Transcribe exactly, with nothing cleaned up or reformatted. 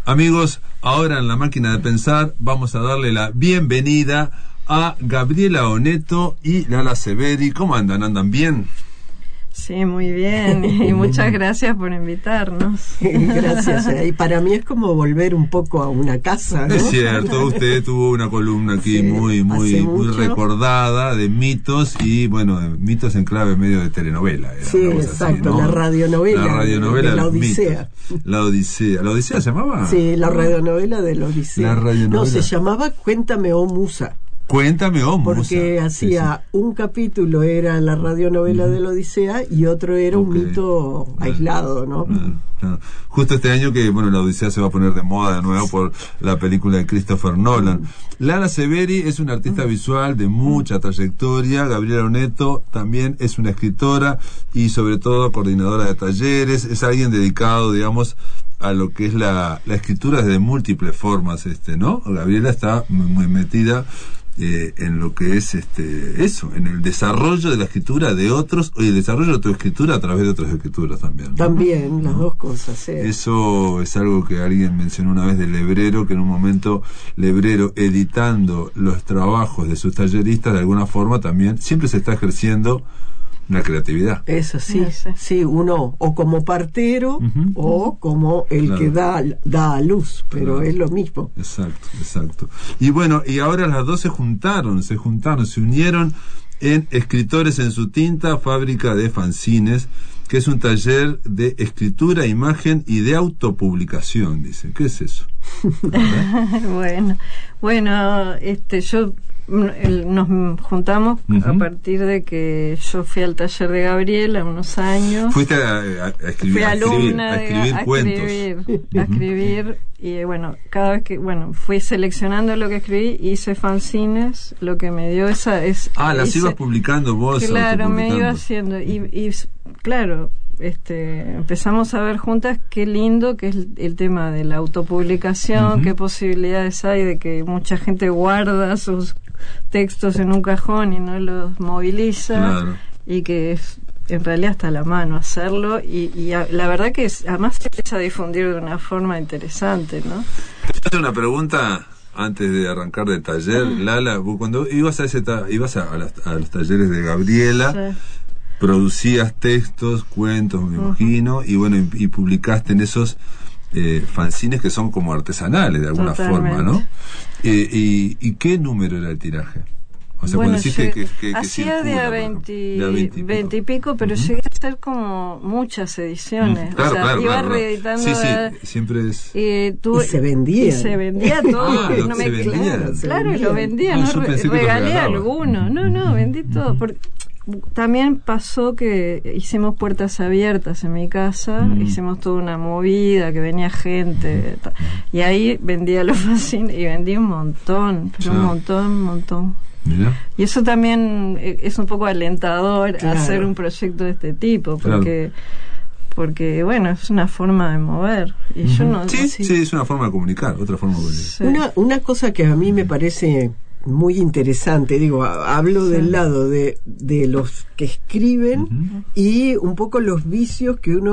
Amigos, ahora en La Máquina de Pensar vamos a darle la bienvenida a Gabriela Oneto y Lala Severi. ¿Cómo andan? ¿Andan bien? Sí, muy bien, y muchas gracias por invitarnos. Gracias, y para mí es como volver un poco a una casa, ¿no? Es cierto, usted tuvo una columna aquí sí, muy muy muy recordada de mitos y, bueno, mitos en clave medio de telenovela. Era, sí, exacto, así, ¿no? La radionovela. La radionovela de la Odisea. Mitos. La Odisea. ¿La Odisea se llamaba? Sí, la radionovela de la Odisea. La radionovela. No, se llamaba Cuéntame, oh Musa. Cuéntame, oh, Musa. Porque hacía sí, sí. un capítulo era la radionovela uh-huh. de la Odisea y otro era okay. un mito uh-huh. aislado, ¿no? Uh-huh. Uh-huh. Justo este año que, bueno, la Odisea se va a poner de moda de nuevo por la película de Christopher Nolan. Uh-huh. Lala Severi es una artista uh-huh. visual de mucha trayectoria. Gabriela Oneto también es una escritora y, sobre todo, coordinadora de talleres. Es alguien dedicado, digamos, a lo que es la, la escritura de múltiples formas, este, ¿no? Gabriela está muy metida Eh, en lo que es este eso, en el desarrollo de la escritura de otros y el desarrollo de tu escritura a través de otras escrituras también, ¿no? También, las ¿no? dos cosas, sí. Eso es algo que alguien mencionó una vez de Lebrero, que en un momento Lebrero, editando los trabajos de sus talleristas, de alguna forma también siempre se está ejerciendo la creatividad. Eso sí, sí, sí, uno o como partero uh-huh. o como el claro. que da, da a luz, pero claro. es lo mismo. Exacto, exacto. Y bueno, y ahora las dos se juntaron, se juntaron, se unieron en Escritores en su Tinta, fábrica de fanzines, que es un taller de escritura, imagen y de autopublicación, dicen. ¿Qué es eso? bueno, bueno, este, yo nos juntamos uh-huh. a partir de que yo fui al taller de Gabriela unos años. Fuiste a, a, a escribir, fui a alumna escribir, a escribir de, a cuentos. Escribir, a escribir y bueno, cada vez que, bueno, fui seleccionando lo que escribí, hice fanzines, lo que me dio esa... Es, ah, las hice, ibas publicando vos. Claro, me iba haciendo y, y claro... Este, empezamos a ver juntas qué lindo que es el, el tema de la autopublicación, uh-huh. qué posibilidades hay de que mucha gente guarda sus textos en un cajón y no los moviliza, claro. y que es, en realidad está a la mano hacerlo y, y a, la verdad que es, además se empieza a difundir de una forma interesante, ¿no? Te hago una pregunta antes de arrancar del taller, uh-huh. Lala, cuando ibas a ese ta- ibas a, a, las, a los talleres de Gabriela, sí. producías textos, cuentos, me imagino, uh-huh. y bueno, y, y publicaste en esos eh, fanzines que son como artesanales de alguna Totalmente. forma, ¿no? Eh, y, ¿Y qué número era el tiraje? O sea, bueno, cuando decís que, que, que hacía circula, de a veinte y pico, pero uh-huh. llegué a hacer como muchas ediciones. Uh-huh. Claro, o sea, claro, iba claro, reeditando. Sí, sí, a, siempre es. Y, tuve, y se vendía. Y se vendía todo. ah, no se me, vendía. Claro, claro y lo vendía. No, no re, regalé alguno. No, no, vendí todo. Porque también pasó que hicimos puertas abiertas en mi casa, mm. hicimos toda una movida, que venía gente, mm. y ahí vendía los fanzines y vendí un montón, pero sí. un montón, un montón. Mira. Y eso también es un poco alentador, claro. hacer un proyecto de este tipo, porque claro. porque bueno, es una forma de mover. Y uh-huh. yo no, sí, sí, sí, es una forma de comunicar, otra forma de comunicar. Sí. Una, una cosa que a mí me parece muy interesante, digo, hablo sí. del lado de, de los que escriben uh-huh. y un poco los vicios que uno